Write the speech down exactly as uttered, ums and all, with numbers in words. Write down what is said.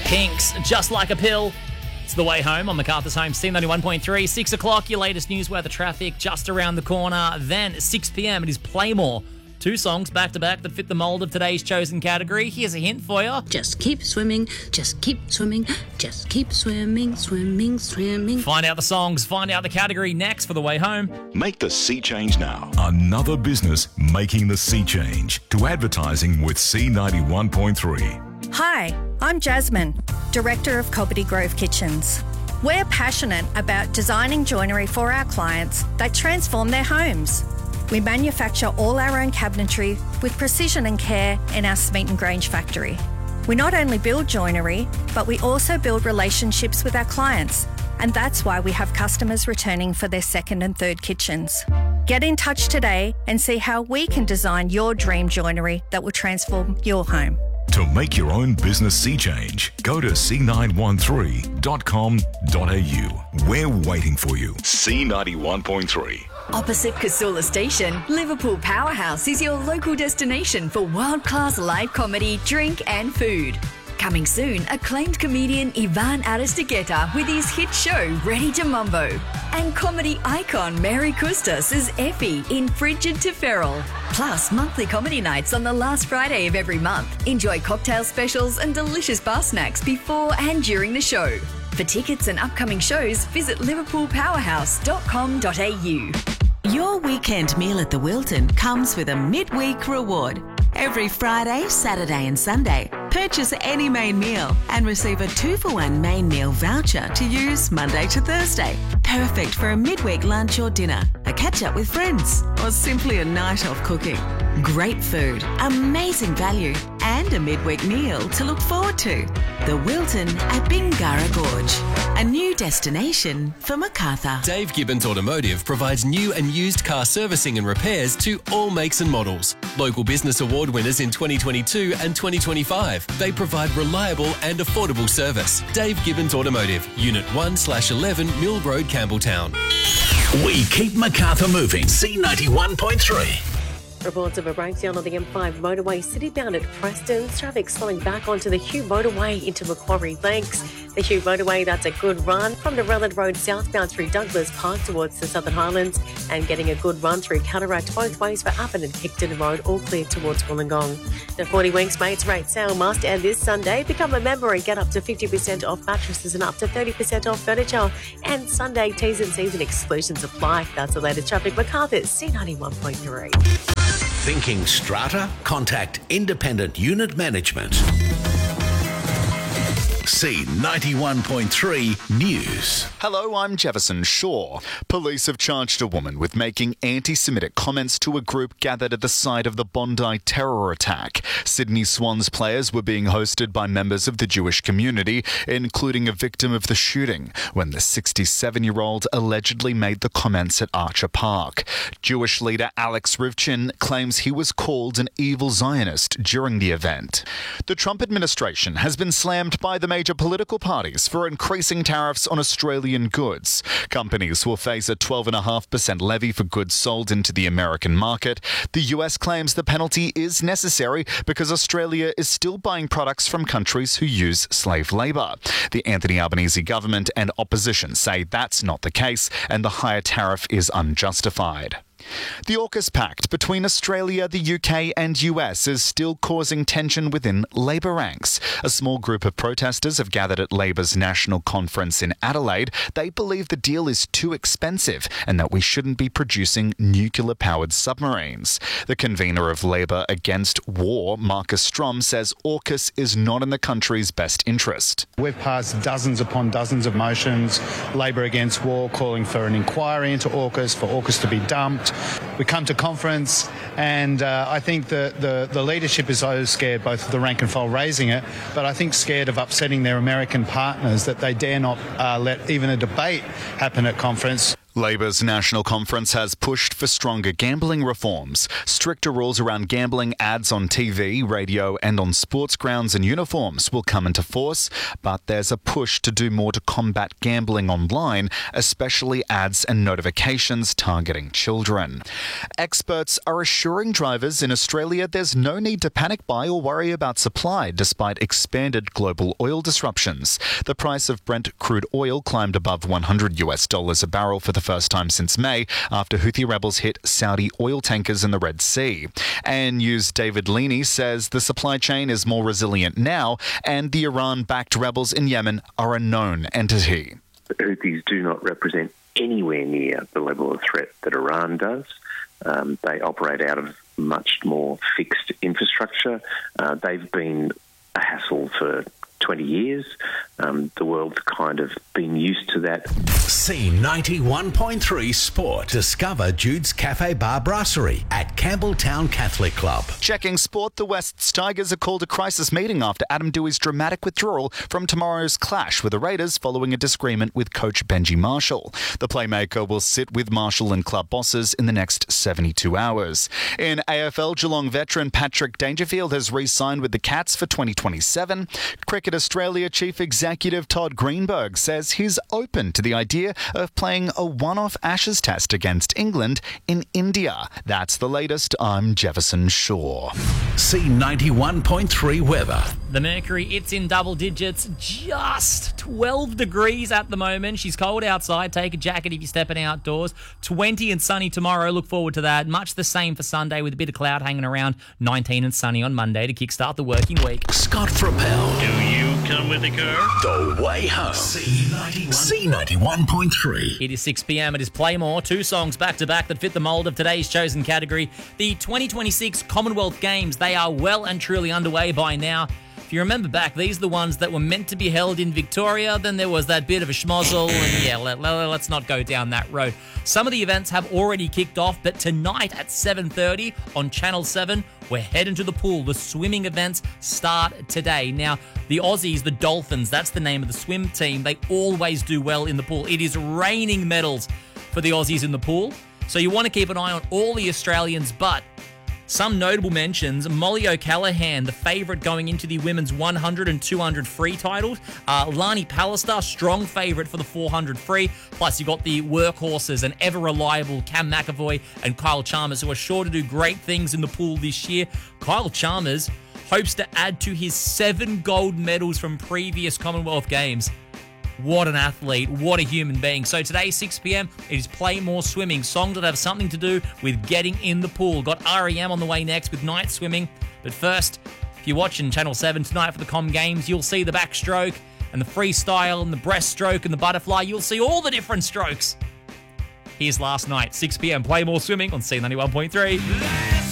Kinks, Just Like a Pill. It's the way home on MacArthur's Home, C ninety-one point three. Six o'clock, your latest news weather traffic just around the corner. Then six p.m, it is Playmore. Two songs back-to-back that fit the mould of today's chosen category. Here's a hint for you. Just keep swimming, just keep swimming, just keep swimming, swimming, swimming. Find out the songs, find out the category next for the way home. Make the sea change now. Another business making the sea change to advertising with C ninety-one point three. Hi, I'm Jasmine, Director of Cobbitty Grove Kitchens. We're passionate about designing joinery for our clients that transform their homes. We manufacture all our own cabinetry with precision and care in our Smeaton Grange factory. We not only build joinery, but we also build relationships with our clients, and that's why we have customers returning for their second and third kitchens. Get in touch today and see how we can design your dream joinery that will transform your home. To make your own business sea change, go to c nine one three dot com dot a u. We're waiting for you. C ninety-one point three. Opposite Casula Station, Liverpool Powerhouse is your local destination for world-class live comedy, drink and food. Coming soon, acclaimed comedian Ivan Aristeguieta with his hit show Ready to Mumbo. And comedy icon Mary Custas as Effie in Frigid to Feral. Plus, monthly comedy nights on the last Friday of every month. Enjoy cocktail specials and delicious bar snacks before and during the show. For tickets and upcoming shows, visit liverpool powerhouse dot com dot a u. Your weekend meal at the Wilton comes with a midweek reward. Every Friday, Saturday and Sunday, purchase any main meal and receive a two for one main meal voucher to use Monday to Thursday. Perfect for a midweek lunch or dinner, a catch-up with friends, or simply a night off cooking. Great food, amazing value, and a midweek meal to look forward to. The Wilton at Bingara Gorge, a new destination for MacArthur. Dave Gibbons Automotive provides new and used car servicing and repairs to all makes and models. Local Business Award winners in twenty twenty-two and twenty twenty-five. They provide reliable and affordable service. Dave Gibbons Automotive, Unit one slash eleven Mill Road, Campbelltown. We keep MacArthur moving. C ninety-one point three. Reports of a breakdown on the M five motorway city-bound at Preston. Traffic slowing back onto the Hugh motorway into Macquarie Lakes. The Hugh motorway, that's a good run from the Relland Road southbound through Douglas Park towards the Southern Highlands, and getting a good run through Cataract both ways for Appin and Picton Road, all clear towards Wollongong. The forty Winks Mates rate sale must end this Sunday. Become a member and get up to fifty percent off mattresses and up to thirty percent off furniture. And Sunday, T's and C's and exclusions apply. That's the latest traffic. MacArthur's C ninety-one point three. Thinking strata? Contact Independent Unit Management. C ninety-one point three News. Hello, I'm Jefferson Shaw. Police have charged a woman with making anti-Semitic comments to a group gathered at the site of the Bondi terror attack. Sydney Swans players were being hosted by members of the Jewish community, including a victim of the shooting, when the sixty-seven-year-old allegedly made the comments at Archer Park. Jewish leader Alex Rivchin claims he was called an evil Zionist during the event. The Trump administration has been slammed by the major political parties for increasing tariffs on Australian goods. Companies will face a twelve point five percent levy for goods sold into the American market. The U S claims the penalty is necessary because Australia is still buying products from countries who use slave labour. The Anthony Albanese government and opposition say that's not the case and the higher tariff is unjustified. The AUKUS pact between Australia, the U K and U S is still causing tension within Labor ranks. A small group of protesters have gathered at Labor's national conference in Adelaide. They believe the deal is too expensive and that we shouldn't be producing nuclear-powered submarines. The convener of Labor Against War, Marcus Strom, says AUKUS is not in the country's best interest. We've passed dozens upon dozens of motions, Labor Against War calling for an inquiry into AUKUS, for AUKUS to be dumped. We come to conference and uh, I think the, the, the leadership is so scared, both of the rank and file raising it, but I think scared of upsetting their American partners that they dare not uh, let even a debate happen at conference. Labor's National Conference has pushed for stronger gambling reforms. Stricter rules around gambling ads on T V, radio and on sports grounds and uniforms will come into force, but there's a push to do more to combat gambling online, especially ads and notifications targeting children. Experts are assuring drivers in Australia there's no need to panic buy or worry about supply despite expanded global oil disruptions. The price of Brent crude oil climbed above one hundred US dollars a barrel for the first time since May after Houthi rebels hit Saudi oil tankers in the Red Sea. And News' David Leaney says the supply chain is more resilient now and the Iran-backed rebels in Yemen are a known entity. The Houthis do not represent anywhere near the level of threat that Iran does. Um, they operate out of much more fixed infrastructure. Uh, they've been a hassle for twenty years. Um, the world's kind of been used to that. C ninety-one point three Sport. Discover Jude's Cafe Bar Brasserie at Campbelltown Catholic Club. Checking sport, the Wests Tigers are called a crisis meeting after Adam Dewey's dramatic withdrawal from tomorrow's clash with the Raiders following a disagreement with coach Benji Marshall. The playmaker will sit with Marshall and club bosses in the next seventy-two hours. In A F L, Geelong veteran Patrick Dangerfield has re-signed with the Cats for twenty twenty-seven. Cricket Australia Chief Executive Todd Greenberg says he's open to the idea of playing a one-off Ashes test against England in India. That's the latest. I'm Jefferson Shaw. C ninety-one point three weather. The mercury, it's in double digits, just twelve degrees at the moment. She's cold outside. Take a jacket if you're stepping outdoors. twenty and sunny tomorrow. Look forward to that. Much the same for Sunday with a bit of cloud hanging around. nineteen and sunny on Monday to kickstart the working week. Scott Frappel. Do you come with the car? The way home. C ninety-one point three. It is six p.m. It is Play More. Two songs back-to-back that fit the mould of today's chosen category. The twenty twenty-six Commonwealth Games. They are well and truly underway by now. If you remember back, these are the ones that were meant to be held in Victoria. Then there was that bit of a schmozzle, and yeah, let, let, let's not go down that road. Some of the events have already kicked off, but tonight at seven thirty on Channel seven, we're heading to the pool. The swimming events start today. Now, the Aussies, the Dolphins, that's the name of the swim team. They always do well in the pool. It is raining medals for the Aussies in the pool. So you want to keep an eye on all the Australians, but some notable mentions: Molly O'Callaghan, the favourite going into the women's one hundred and two hundred free titles. Uh, Lani Pallister, strong favourite for the four hundred free. Plus, you got the workhorses and ever-reliable Cam McAvoy and Kyle Chalmers, who are sure to do great things in the pool this year. Kyle Chalmers hopes to add to his seven gold medals from previous Commonwealth Games. What an athlete. What a human being. So today, six p.m, it is Play More Swimming. Songs that have something to do with getting in the pool. Got R E M on the way next with night swimming. But first, if you're watching Channel seven tonight for the Com Games, you'll see the backstroke and the freestyle and the breaststroke and the butterfly. You'll see all the different strokes. Here's last night, six p.m, Play More Swimming on C ninety-one point three.